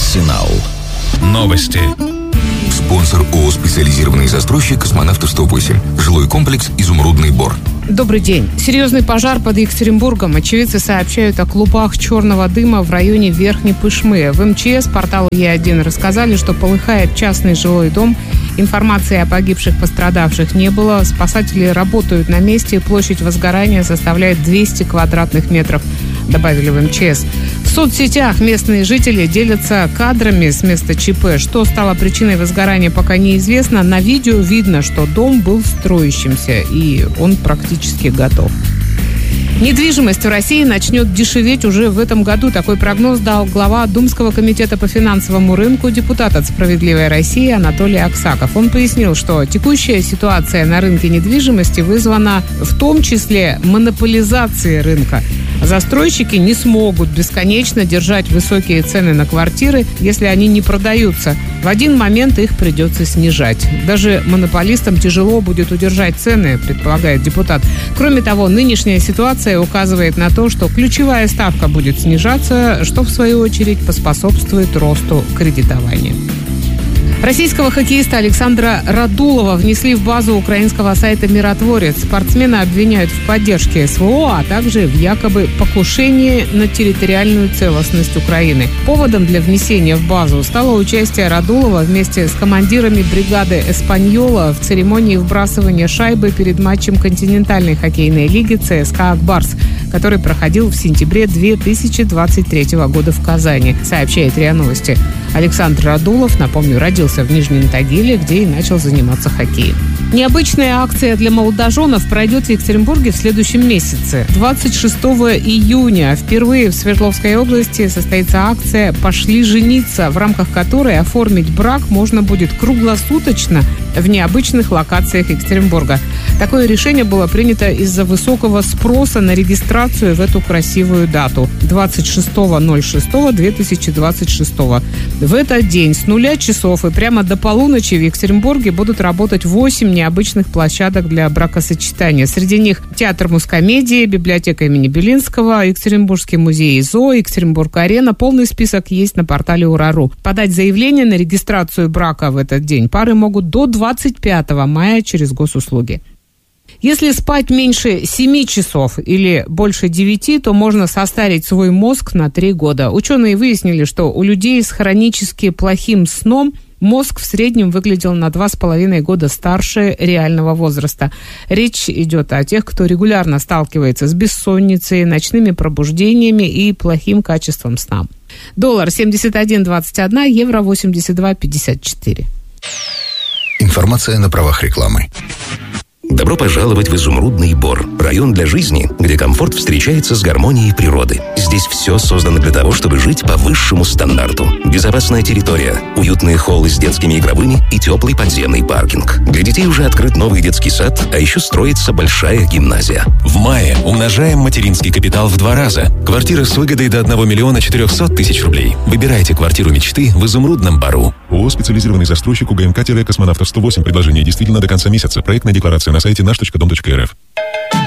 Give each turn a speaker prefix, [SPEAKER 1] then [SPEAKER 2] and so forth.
[SPEAKER 1] Арсенал. Новости.
[SPEAKER 2] Спонсор ООО «Специализированный застройщик Космонавтов 108». Жилой комплекс «Изумрудный Бор».
[SPEAKER 3] Добрый день. Серьезный пожар под Екатеринбургом. Очевидцы сообщают о клубах черного дыма в районе Верхней Пышмы. В МЧС порталу Е1 рассказали, что полыхает частный жилой дом. Информации о погибших, пострадавших не было. Спасатели работают на месте. Площадь возгорания составляет 200 квадратных метров, добавили в МЧС. В соцсетях местные жители делятся кадрами с места ЧП. Что стало причиной возгорания, пока неизвестно. На видео видно, что дом был строящимся, и он практически готов. Недвижимость в России начнет дешеветь уже в этом году. Такой прогноз дал глава Думского комитета по финансовому рынку, депутат от «Справедливой России» Анатолий Аксаков. Он пояснил, что текущая ситуация на рынке недвижимости вызвана в том числе монополизацией рынка. Застройщики не смогут бесконечно держать высокие цены на квартиры, если они не продаются. В один момент их придется снижать. Даже монополистам тяжело будет удержать цены, предполагает депутат. Кроме того, нынешняя ситуация указывает на то, что ключевая ставка будет снижаться, что в свою очередь поспособствует росту кредитования. Российского хоккеиста Александра Радулова внесли в базу украинского сайта «Миротворец». Спортсмена обвиняют в поддержке СВО, а также в якобы покушении на территориальную целостность Украины. Поводом для внесения в базу стало участие Радулова вместе с командирами бригады «Эспаньола» в церемонии вбрасывания шайбы перед матчем континентальной хоккейной лиги ЦСКА «Акбарс», который проходил в сентябре 2023 года в Казани, сообщает РИА Новости. Александр Радулов, напомню, родился в Нижнем Тагиле, где и начал заниматься хоккеем. Необычная акция для молодоженов пройдет в Екатеринбурге в следующем месяце. 26 июня впервые в Свердловской области состоится акция «Пошли жениться», в рамках которой оформить брак можно будет круглосуточно в необычных локациях Екатеринбурга. Такое решение было принято из-за высокого спроса на регистрацию в эту красивую дату – 26.06.2026. В этот день с 0 часов и прямо до полуночи в Екатеринбурге будут работать 8 необычных площадок для бракосочетания. Среди них театр мускомедии, библиотека имени Белинского, Екатеринбургский музей ЗОО, Екатеринбург-арена. Полный список есть на портале Ура.ру. Подать заявление на регистрацию брака в этот день пары могут до 25 мая через госуслуги. Если спать меньше 7 часов или больше 9, то можно состарить свой мозг на 3 года. Ученые выяснили, что у людей с хронически плохим сном мозг в среднем выглядел на 2,5 года старше реального возраста. Речь идет о тех, кто регулярно сталкивается с бессонницей, ночными пробуждениями и плохим качеством сна. Доллар 71.21, евро 82.54.
[SPEAKER 2] Информация на правах рекламы.
[SPEAKER 4] Добро пожаловать в Изумрудный Бор. Район для жизни, где комфорт встречается с гармонией природы. Здесь все создано для того, чтобы жить по высшему стандарту. Безопасная территория, уютные холлы с детскими игровыми и теплый подземный паркинг. Для детей уже открыт новый детский сад, а еще строится большая гимназия.
[SPEAKER 1] В мае умножаем материнский капитал в 2 раза. Квартира с выгодой до 1 400 000 рублей. Выбирайте квартиру мечты в Изумрудном Бору.
[SPEAKER 5] ООО «Специализированный застройщик УГМК-Космонавтов 108». Предложение действительно до конца месяца. Проектная декларация на сайте наш.дом.рф.